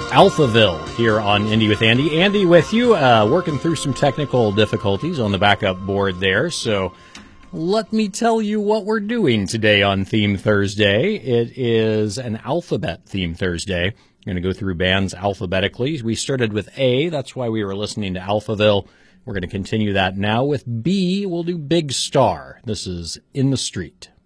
Alphaville here on Indie with Andy. Andy with you, working through some technical difficulties on the backup board there. So let me tell you what we're doing today on Theme Thursday. It is an alphabet Theme Thursday. I'm going to go through bands alphabetically. We started with A. That's why we were listening to Alphaville. We're going to continue that now with B. We'll do Big Star. This is In the Street.